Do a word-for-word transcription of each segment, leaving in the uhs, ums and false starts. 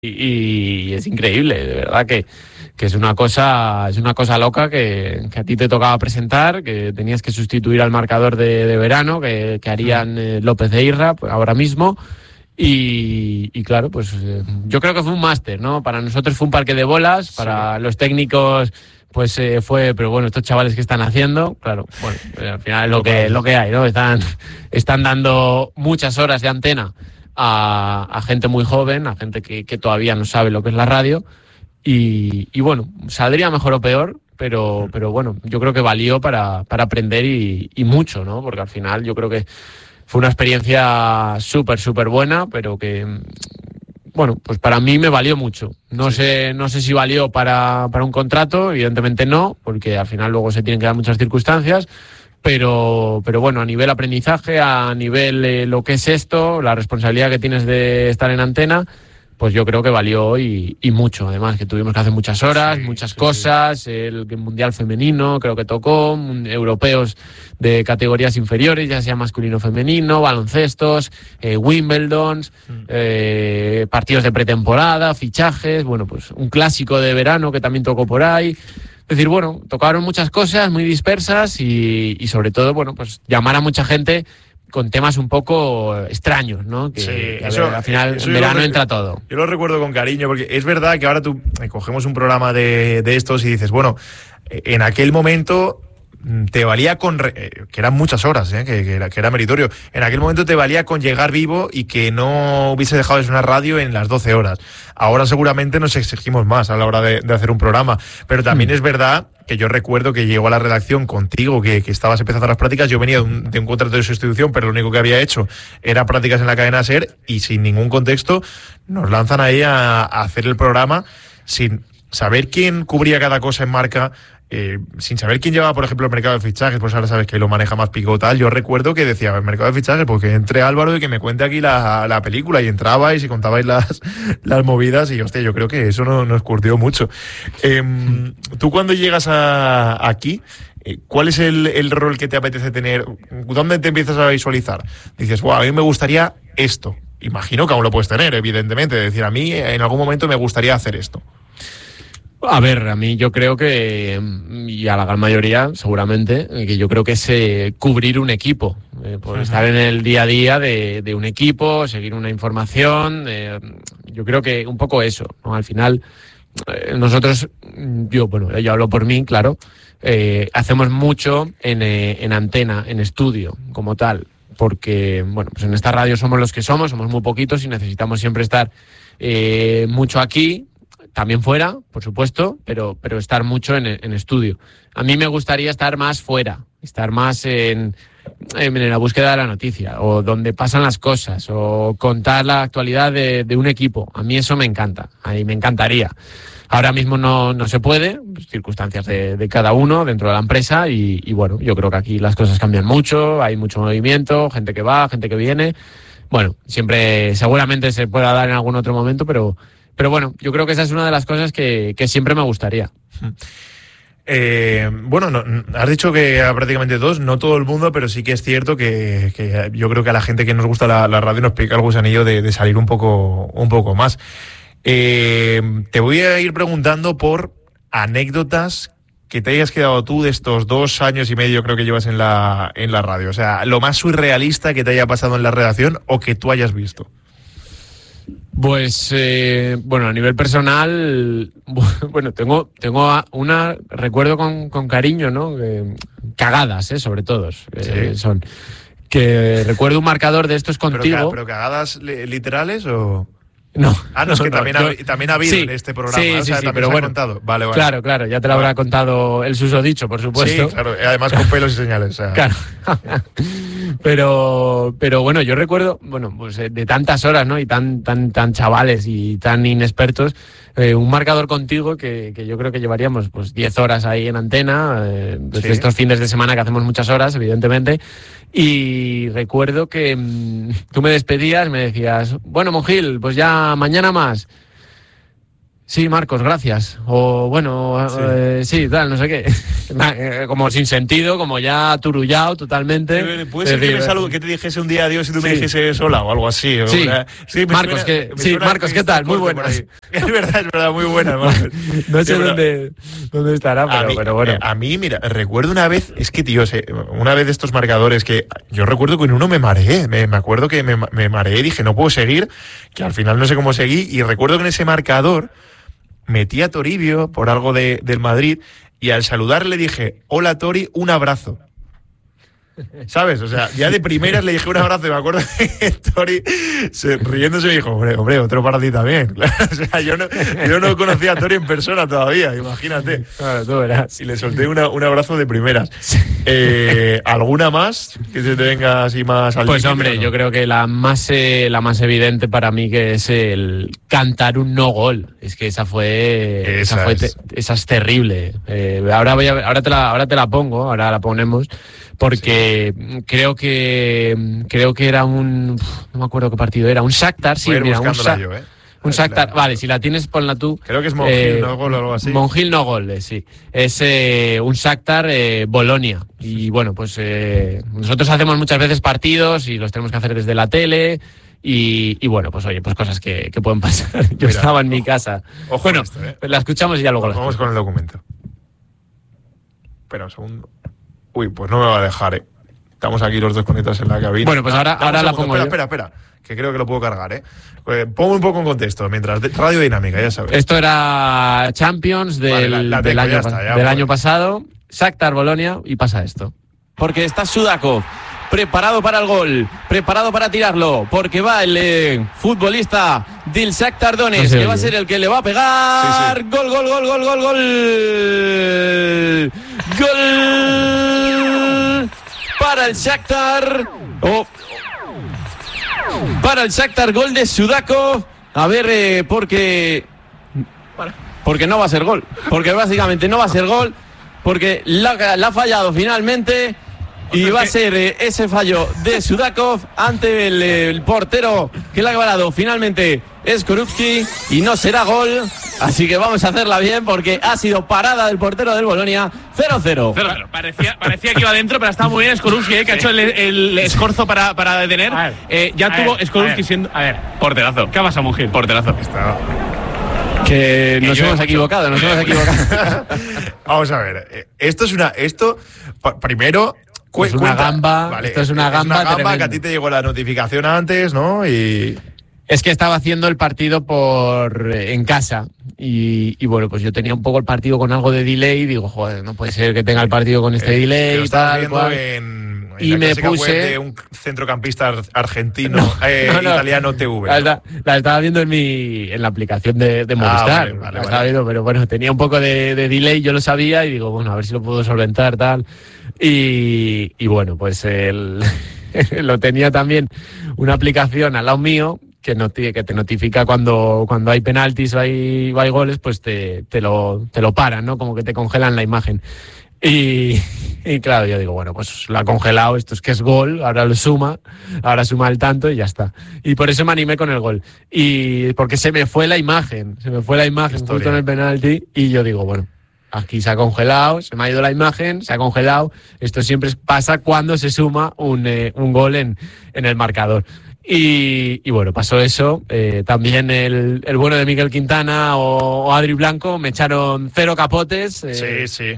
y, y es increíble, de verdad que, que es una cosa es una cosa loca que, que a ti te tocaba presentar, que tenías que sustituir al marcador de, de verano que, que harían eh, López e Irra pues, ahora mismo. Y, y claro, pues eh, yo creo que fue un máster, ¿no? Para nosotros fue un parque de bolas, para sí. Los técnicos pues eh, fue, pero bueno, estos chavales que están haciendo, claro, bueno, eh, al final es lo que, lo que hay, ¿no? Están, están dando muchas horas de antena a, a gente muy joven, a gente que, que todavía no sabe lo que es la radio y, y bueno, saldría mejor o peor, pero, pero bueno, yo creo que valió para, para aprender y, y mucho, ¿no? Porque al final yo creo que fue una experiencia súper, súper buena, pero que, bueno, pues para mí me valió mucho. No sí. sé no sé si valió para, para un contrato, evidentemente no, porque al final luego se tienen que dar muchas circunstancias, pero, pero bueno, a nivel aprendizaje, a nivel eh, lo que es esto, la responsabilidad que tienes de estar en antena, pues yo creo que valió y, y mucho. Además, que tuvimos que hacer muchas horas, sí, muchas sí, cosas, sí. El, el Mundial Femenino creo que tocó, europeos de categorías inferiores, ya sea masculino o femenino, baloncestos, eh, Wimbledon, mm. eh, partidos de pretemporada, fichajes, bueno, pues un clásico de verano que también tocó por ahí. Es decir, bueno, tocaron muchas cosas muy dispersas y, y sobre todo, bueno, pues llamar a mucha gente con temas un poco extraños, ¿no? Que, sí, que eso, ver, al final eso en verano lo, entra todo. Yo lo recuerdo con cariño, porque es verdad que ahora tú eh, cogemos un programa de, de estos y dices, bueno, en aquel momento te valía con, que eran muchas horas, ¿eh? que, que, era, que era meritorio, en aquel momento te valía con llegar vivo y que no hubiese dejado de sonar radio en las doce horas. Ahora seguramente nos exigimos más a la hora de, de hacer un programa, pero también mm. es verdad que yo recuerdo que llegó a la redacción contigo, que, que estabas empezando las prácticas, yo venía de un, de un contrato de sustitución, pero lo único que había hecho era prácticas en la cadena SER y sin ningún contexto nos lanzan ahí a, a hacer el programa sin saber quién cubría cada cosa en marca, Eh, sin saber quién llevaba, por ejemplo, el mercado de fichajes, pues ahora sabes que lo maneja más Pico tal. Yo recuerdo que decía, el mercado de fichajes, pues que entre Álvaro y que me cuente aquí la, la película, y entrabais y contabais las, las movidas y, hostia, yo creo que eso no, nos curtió mucho. Eh, tú cuando llegas a, aquí, ¿cuál es el, el rol que te apetece tener? ¿Dónde te empiezas a visualizar? Dices, wow, a mí me gustaría esto. Imagino que aún lo puedes tener, evidentemente. Es decir, a mí en algún momento me gustaría hacer esto. A ver, a mí yo creo que, y a la gran mayoría seguramente, que yo creo que es eh, cubrir un equipo, eh, por uh-huh. estar en el día a día de, de un equipo, seguir una información, eh, yo creo que un poco eso, ¿no? Al final, eh, nosotros, yo, bueno, yo hablo por mí, claro, eh, hacemos mucho en, eh, en antena, en estudio, como tal, porque, bueno, pues en esta radio somos los que somos, somos muy poquitos y necesitamos siempre estar eh, mucho aquí, también fuera, por supuesto, pero, pero estar mucho en, en estudio. A mí me gustaría estar más fuera, estar más en, en la búsqueda de la noticia, o donde pasan las cosas, o contar la actualidad de, de un equipo. A mí eso me encanta, a mí me encantaría. Ahora mismo no, no se puede, pues, circunstancias de, de cada uno dentro de la empresa y, y bueno, yo creo que aquí las cosas cambian mucho, hay mucho movimiento, gente que va, gente que viene. Bueno, siempre, seguramente se pueda dar en algún otro momento, pero... Pero bueno, yo creo que esa es una de las cosas que, que siempre me gustaría. Eh, bueno, no, has dicho que a prácticamente dos, no todo el mundo, pero sí que es cierto que, que yo creo que a la gente que nos gusta la, la radio nos pica el gusanillo de, de salir un poco, un poco más. Eh, te voy a ir preguntando por anécdotas que te hayas quedado tú de estos dos años y medio creo que llevas en la, en la radio. O sea, lo más surrealista que te haya pasado en la redacción o que tú hayas visto. Pues, eh, bueno, a nivel personal, bueno, tengo tengo una, recuerdo con, con cariño, ¿no? Eh, cagadas, ¿eh? Sobre todo, eh, sí. Son. Que recuerdo un marcador de estos contigo. ¿Pero, pero cagadas literales o...? No. Ah, no, es que no, también, no, ha, también ha habido sí, en este programa. Sí, o sea, sí, sí, también pero se bueno. ha contado. Vale, vale. Claro, claro, ya te lo vale. habrá contado el susodicho, por supuesto. Sí, claro, además con pelos y señales. O sea. Claro. pero, pero bueno, yo recuerdo, bueno, pues de tantas horas, ¿no? Y tan, tan, tan chavales y tan inexpertos, eh, un marcador contigo que, que yo creo que llevaríamos pues diez horas ahí en antena, eh, desde sí. estos fines de semana que hacemos muchas horas, evidentemente. Y recuerdo que mmm, tú me despedías, me decías, bueno, Mongil, pues ya mañana más. Sí, Marcos, gracias. O bueno, sí, eh, sí tal, no sé qué. Como sin sentido, como ya turullado totalmente. ¿Puede ser que, me salgo, que te dijese un día adiós y tú sí. me dijese hola o algo así? O sí, una, sí Marcos, suena, que, sí, Marcos ¿qué tal? Muy buenas. Es verdad, es verdad, muy buenas, Marcos. No sé dónde, dónde estará, pero, mí, pero bueno. A mí, mira, recuerdo una vez, es que, tío, una vez de estos marcadores que yo recuerdo que en uno me mareé, me, me acuerdo que me, me mareé y dije, no puedo seguir, que al final no sé cómo seguí, y recuerdo que en ese marcador metí a Toribio por algo de, del Madrid y al saludarle dije, hola Tori, un abrazo. ¿Sabes? O sea, ya de primeras le dije un abrazo y me acuerdo que Tori se, riéndose me dijo, hombre, hombre, otro para ti también. O sea, yo no, yo no conocía a Tori en persona todavía, imagínate. Claro, tú verás. Y le solté una, un abrazo de primeras. Eh, ¿Alguna más que se te venga así más al Pues límite, hombre, no? yo creo que la más, eh, la más evidente para mí que es el cantar un no gol. Es que esa fue, esa, esa, fue es. Te, esa es terrible. Eh, ahora, voy a, ahora, te la, ahora te la pongo, ahora la ponemos. Porque sí. creo que creo que era un no me acuerdo qué partido era, un Shakhtar, sí, mira, un, Sa- yo, ¿eh? un Shakhtar, la, vale, si la tienes ponla tú. Creo que es Monjil eh, no gol o algo así. Monjil no gol, sí. Es eh, un Shakhtar eh, Bolonia y bueno, pues eh, nosotros hacemos muchas veces partidos y los tenemos que hacer desde la tele. Y, y bueno, pues oye, pues cosas que, que pueden pasar. Yo Mira, estaba en ojo, mi casa. Ojo bueno, esto, ¿eh? la escuchamos y ya luego pues la Vamos escuchamos. con el documento. Espera un segundo. Uy, pues no me va a dejar, ¿eh? Estamos aquí los dos conectados en la cabina. Bueno, pues ahora, ah, ahora la pongo espera, yo. Espera, espera, espera, que creo que lo puedo cargar, ¿eh? Pues pongo un poco en contexto, mientras... De, Radio Dinámica, ya sabes. Esto era Champions del, vale, la, la del, año, está, ya, del año pasado. Shakhtar Bolonia y pasa esto. Porque está Sudakov preparado para el gol, preparado para tirarlo, porque va el eh, futbolista del Shakhtar Donetsk, no sé, que va a ser el que le va a pegar. Sí, sí. Gol, gol, gol, gol, gol, gol. Gol para el Shakhtar. Oh. Para el Shakhtar, gol de Sudakov. A ver, eh, porque... Porque no va a ser gol. Porque básicamente no va a ser gol. Porque la, la ha fallado finalmente. Y va a ser eh, ese fallo de Sudakov ante el, el portero que le ha parado finalmente Skorupski y no será gol. Así que vamos a hacerla bien porque ha sido parada del portero del Bolonia. cero cero. Parecía, parecía que iba adentro, pero estaba muy bien Skorupski, eh, que ha hecho el, el escorzo para, para detener. Ver, eh, ya tuvo Skorupski siendo... A ver, porterazo. ¿Qué pasa, Monjil? Porterazo. Está... Que nos que hemos equivocado, nos hemos equivocado. Vamos a ver, esto es una... Esto, primero... Cu- es una cuenta, gamba, vale, esto es una es gamba, una gamba que a ti te llegó la notificación antes, ¿no? Y... Es que estaba haciendo el partido por en casa y, y bueno, pues yo tenía un poco el partido con algo de delay y digo, joder, no puede ser que tenga el partido con este eh, delay y tal. Viendo cual. En, en y la me puse web de un centrocampista argentino, no, eh, no, no, italiano T V. La, la estaba viendo en mi en la aplicación de, de Movistar. Ah, vale, vale, la estaba vale. viendo, pero bueno, tenía un poco de, de delay, yo lo sabía y digo, bueno, a ver si lo puedo solventar, tal. Y, y bueno, pues el, lo tenía también una aplicación al lado mío que, noti- que te notifica cuando, cuando hay penaltis o hay, o hay goles, pues te, te, lo, te lo paran, ¿no? Como que te congelan la imagen. Y, y claro, yo digo, bueno, pues lo ha congelado, esto es que es gol, ahora lo suma, ahora suma el tanto y ya está. Y por eso me animé con el gol. Y porque se me fue la imagen, se me fue la imagen Historia. justo en el penalti y yo digo, bueno, aquí se ha congelado, se me ha ido la imagen, se ha congelado. Esto siempre pasa cuando se suma un, eh, un gol en, en el marcador. Y, y bueno, pasó eso. Eh, también el, el bueno de Miguel Quintana o, o Adri Blanco me echaron cero capotes. Eh, sí, sí.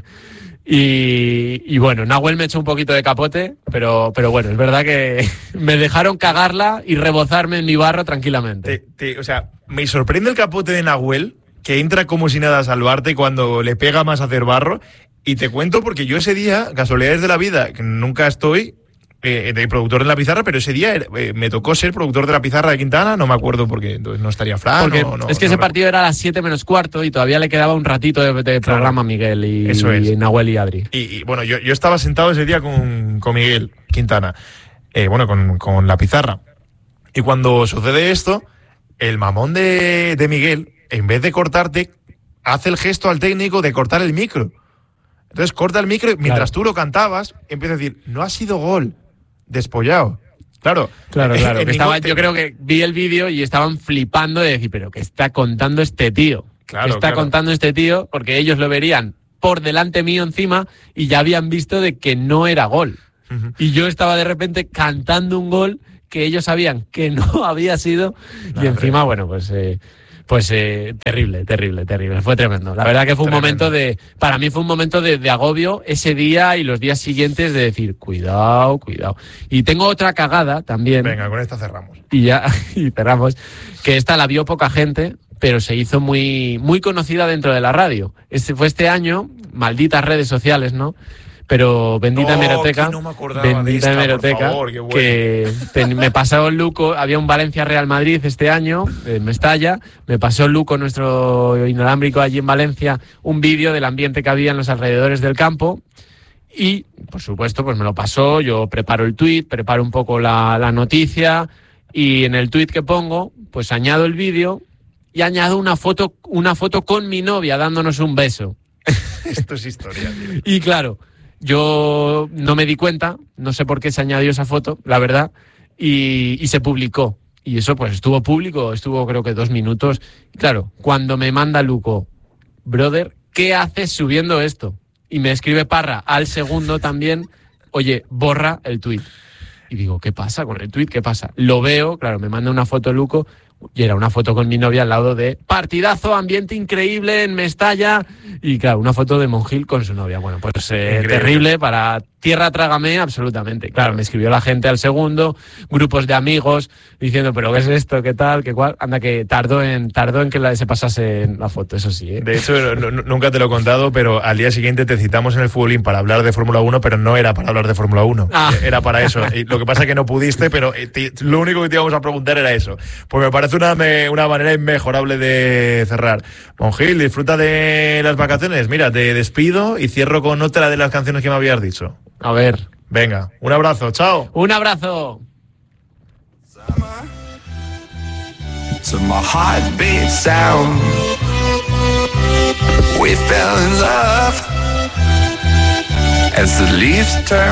Y, y bueno, Nahuel me echó un poquito de capote, pero, pero bueno, es verdad que me dejaron cagarla y rebozarme en mi barro tranquilamente. Te, te, o sea, me sorprende el capote de Nahuel, que entra como si nada a salvarte cuando le pega más a hacer barro. Y te cuento porque yo ese día, casualidades de la vida, que nunca estoy eh, de productor en la pizarra, pero ese día eh, me tocó ser productor de la pizarra de Quintana, no me acuerdo porque entonces no estaría Fran. Porque no, no, es que no, ese no, partido era a las siete menos cuarto y todavía le quedaba un ratito de, de claro, programa a Miguel y, eso es. y Nahuel y Adri. Y, y bueno, yo, yo estaba sentado ese día con, con Miguel Quintana, eh, bueno, con, con la pizarra. Y cuando sucede esto, el mamón de, de Miguel, en vez de cortarte, hace el gesto al técnico de cortar el micro. Entonces corta el micro y mientras claro. tú lo cantabas, empieza a decir, no ha sido gol, despollado. Claro, claro, claro. Que estaba, yo creo que vi el vídeo y estaban flipando de decir, pero ¿qué está contando este tío? Claro, que está claro. contando este tío, porque ellos lo verían por delante mío encima y ya habían visto de que no era gol. Uh-huh. Y yo estaba de repente cantando un gol que ellos sabían que no había sido. Madre. Y encima, bueno, pues... Eh, Pues eh, terrible, terrible, terrible. Fue tremendo. La verdad que fue un tremendo. momento de... Para mí fue un momento de, de agobio ese día y los días siguientes de decir, cuidado, cuidado. Y tengo otra cagada también. Venga, con esta cerramos. Y ya, y cerramos. Que esta la vio poca gente, pero se hizo muy, muy conocida dentro de la radio. Este fue este año, malditas redes sociales, ¿no? Pero bendita no, hemeroteca, no me bendita de esta, hemeroteca, favor, bueno. que te, me pasó Luco, había un Valencia Real Madrid este año, en Mestalla, me pasó Luco, nuestro inalámbrico allí en Valencia, un vídeo del ambiente que había en los alrededores del campo y, por supuesto, pues me lo pasó, yo preparo el tuit, preparo un poco la, la noticia y en el tuit que pongo, pues añado el vídeo y añado una foto, una foto con mi novia dándonos un beso. Esto es historia, tío. Y claro, yo no me di cuenta, no sé por qué se añadió esa foto, la verdad, y, y se publicó. Y eso pues estuvo público, estuvo creo que dos minutos. Y claro, cuando me manda Luco, brother, ¿qué haces subiendo esto? Y me escribe Parra al segundo también, oye, borra el tuit. Y digo, ¿qué pasa con el tuit? ¿Qué pasa? Lo veo, claro, me manda una foto Luco, y era una foto con mi novia al lado de partidazo, ambiente increíble en Mestalla y claro, una foto de Monjil con su novia. Bueno, pues eh, terrible para tierra trágame absolutamente. Claro, me escribió la gente al segundo, grupos de amigos diciendo, pero ¿qué es esto? ¿Qué tal? ¿Qué cual? Anda que tardó en tardó en que la, se pasase la foto, eso sí. ¿eh? De hecho, no, nunca te lo he contado, pero al día siguiente te citamos en el Futbolín para hablar de Fórmula uno, pero no era para hablar de Fórmula uno, ah. Era para eso. Y lo que pasa es que no pudiste, pero te, lo único que te íbamos a preguntar era eso. Pues me parece una, una manera inmejorable de cerrar. Monjil, disfruta de las vacaciones. Mira, te despido y cierro con otra de las canciones que me habías dicho. A ver. Venga, un abrazo, chao. Un abrazo. To my heartbeat sound, we fell in love as the leaves turn.